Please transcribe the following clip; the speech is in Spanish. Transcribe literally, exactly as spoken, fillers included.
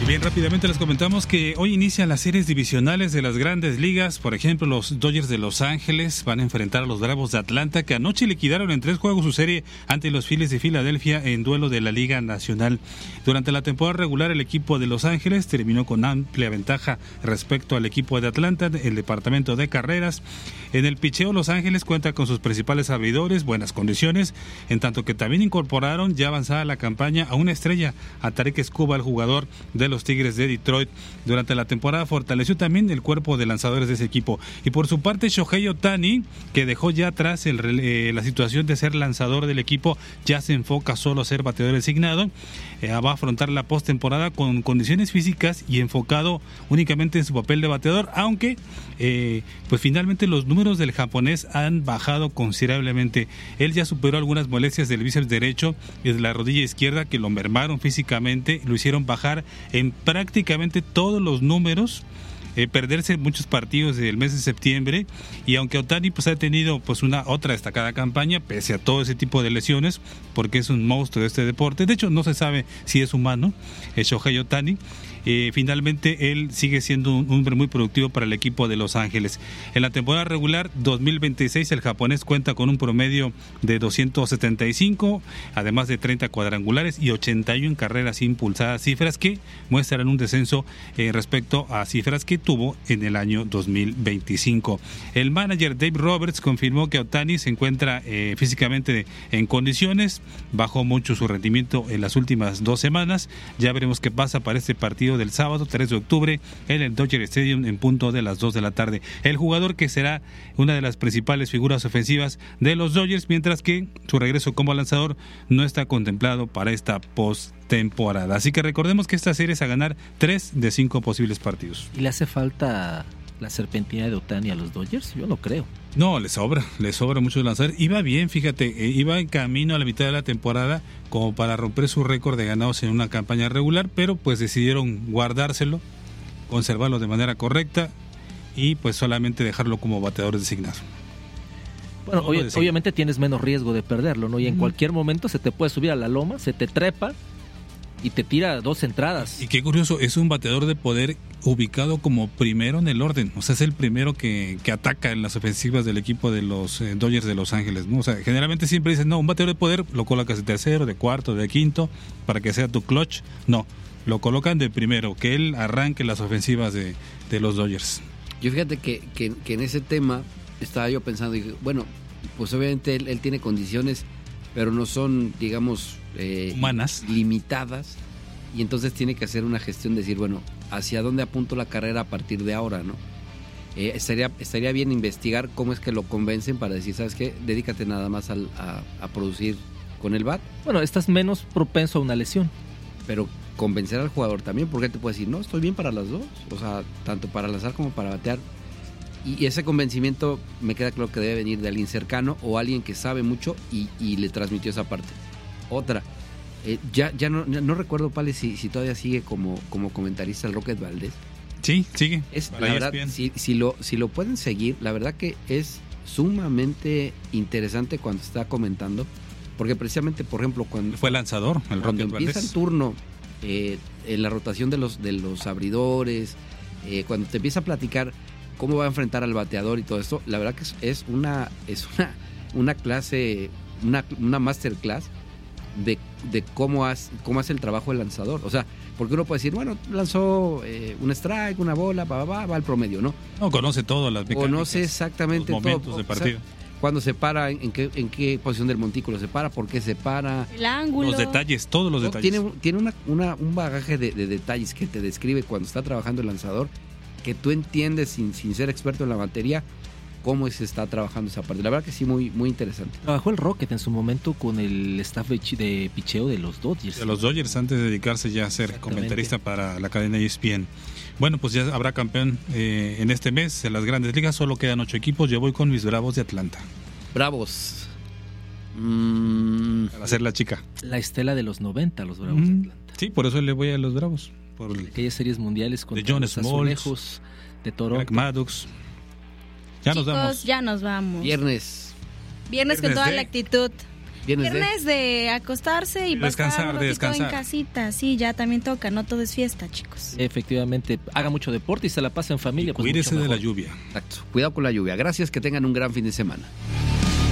Bien, rápidamente les comentamos que hoy inician las series divisionales de las grandes ligas. Por ejemplo, los Dodgers de Los Ángeles van a enfrentar a los Bravos de Atlanta, que anoche liquidaron en tres juegos su serie ante los Phillies de Filadelfia en duelo de la Liga Nacional. Durante la temporada regular, el equipo de Los Ángeles terminó con amplia ventaja respecto al equipo de Atlanta, el departamento de carreras. En el picheo, Los Ángeles cuenta con sus principales abridores, buenas condiciones, en tanto que también incorporaron ya avanzada la campaña a una estrella, a Tarik Skubal, el jugador de los Tigres de Detroit. Durante la temporada fortaleció también el cuerpo de lanzadores de ese equipo. Y por su parte, Shohei Ohtani, que dejó ya atrás el, eh, la situación de ser lanzador del equipo, ya se enfoca solo a ser bateador designado. Eh, va a afrontar la postemporada con condiciones físicas y enfocado únicamente en su papel de bateador, aunque eh, pues finalmente los números del japonés han bajado considerablemente. Él ya superó algunas molestias del bíceps derecho y de la rodilla izquierda que lo mermaron físicamente, lo hicieron bajar en prácticamente todos los números, eh, perderse muchos partidos del mes de septiembre. Y aunque Ohtani pues ha tenido pues una otra destacada campaña pese a todo ese tipo de lesiones, porque es un monstruo de este deporte, de hecho no se sabe si es humano, es Shohei Ohtani. Eh, finalmente él sigue siendo un hombre muy productivo para el equipo de Los Ángeles. En la temporada regular dos mil veintiséis el japonés cuenta con un promedio de doscientos setenta y cinco, además de treinta cuadrangulares y ochenta y una carreras impulsadas, cifras que muestran un descenso eh, respecto a cifras que tuvo en el año dos mil veinticinco. El manager Dave Roberts confirmó que Ohtani se encuentra eh, físicamente en condiciones, bajó mucho su rendimiento en las últimas dos semanas. Ya veremos qué pasa para este partido del sábado tres de octubre en el Dodger Stadium en punto de las dos de la tarde. El jugador que será una de las principales figuras ofensivas de los Dodgers, mientras que su regreso como lanzador no está contemplado para esta postemporada. Así que recordemos que esta serie es a ganar tres de cinco posibles partidos. ¿Y le hace falta la serpentina de Ohtani a los Dodgers? Yo no creo. No, le sobra, le sobra mucho lanzar. Iba bien, fíjate, eh, iba en camino a la mitad de la temporada como para romper su récord de ganados en una campaña regular, pero pues decidieron guardárselo, conservarlo de manera correcta y pues solamente dejarlo como bateador designado. Bueno, obvio, obviamente tienes menos riesgo de perderlo, ¿no? Y en mm. cualquier momento se te puede subir a la loma, se te trepa y te tira dos entradas. Y qué curioso, es un bateador de poder ubicado como primero en el orden, o sea, es el primero que, que ataca en las ofensivas del equipo de los eh, Dodgers de Los Ángeles, ¿no? O sea, generalmente siempre dicen, no, un bateador de poder lo colocas de tercero, de cuarto, de quinto, para que sea tu clutch. No, lo colocan de primero, que él arranque las ofensivas de, de los Dodgers. Yo fíjate que, que, que en ese tema estaba yo pensando, dije, bueno, pues obviamente él, él tiene condiciones, pero no son, digamos, eh, humanas, limitadas, y entonces tiene que hacer una gestión de decir, bueno, hacia dónde apunto la carrera a partir de ahora, ¿no? Eh, estaría, estaría bien investigar cómo es que lo convencen para decir, ¿sabes qué? Dedícate nada más al, a, a producir con el bat. Bueno, estás menos propenso a una lesión. Pero convencer al jugador también, porque te puede decir, no, estoy bien para las dos, o sea, tanto para lanzar como para batear. Y ese convencimiento me queda claro que debe venir de alguien cercano o alguien que sabe mucho y, y le transmitió esa parte. Otra, eh, ya, ya no, no recuerdo, Pale, si, si todavía sigue como, como comentarista el Rocket Valdés. Sí, sigue. Es, la verdad, si, si, lo, si lo pueden seguir, la verdad que es sumamente interesante cuando está comentando, porque precisamente, por ejemplo, cuando fue lanzador, el cuando Rocket empieza Valdés. el turno, eh, en la rotación de los, de los abridores, eh, cuando te empieza a platicar cómo va a enfrentar al bateador y todo esto, la verdad que es, es una es una una clase, una, una masterclass de, de cómo hace, cómo hace el trabajo el lanzador. O sea, porque uno puede decir, bueno, lanzó eh, un strike, una bola, va, va, va al promedio, ¿no? No, conoce todo, las mecánicas, conoce exactamente los momentos todo. de partido. O sea, cuándo se para, en qué, en qué posición del montículo se para, por qué se para. El ángulo. Los detalles, todos los detalles. Tiene, tiene una, una, un bagaje de, de detalles que te describe cuando está trabajando el lanzador, que tú entiendes sin, sin ser experto en la materia cómo se está trabajando esa parte. La verdad que sí, muy, muy interesante. Trabajó el Rocket en su momento con el staff de, de picheo de los Dodgers. De los Dodgers antes de dedicarse ya a ser comentarista para la cadena E S P N. Bueno, pues ya habrá campeón eh, en este mes en las grandes ligas. Solo quedan ocho equipos. Yo voy con mis Bravos de Atlanta. Bravos. Mm. Para hacer la chica. La estela de los noventa, los Bravos mm. de Atlanta. Sí, por eso le voy a los Bravos. Por el... aquellas series mundiales con de John los Azulejos de Toronto. Greg Maddux. Ya Chicos, nos vamos. ya nos vamos. Viernes. Viernes con toda de... la actitud. Viernes, Viernes de... de acostarse y descansar, pasar un de ratito descansar. en casita. Sí, ya también toca, no todo es fiesta, chicos. Efectivamente, haga mucho deporte y se la pasa en familia. Y cuídese pues de la mejor. lluvia. Exacto. Cuidado con la lluvia. Gracias, que tengan un gran fin de semana.